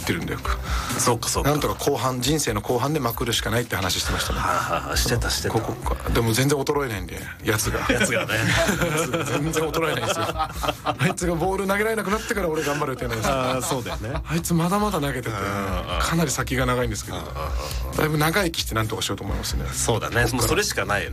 言ってるんだよ。 そうかそうか。 なんとか後半、人生の後半でまくるしかないって話してましたね。 してたここか。でも全然衰えないんで、やつがね全然衰えないんですよ。あいつがボール投げられなくなってから俺頑張るって言うんですよ。 そうだよね。 あいつまだまだ投げてて、かなり先が長いんですけど、だいぶ長生きしてなんとかしようと思いますね。 そうだね。もうそれしかないよね。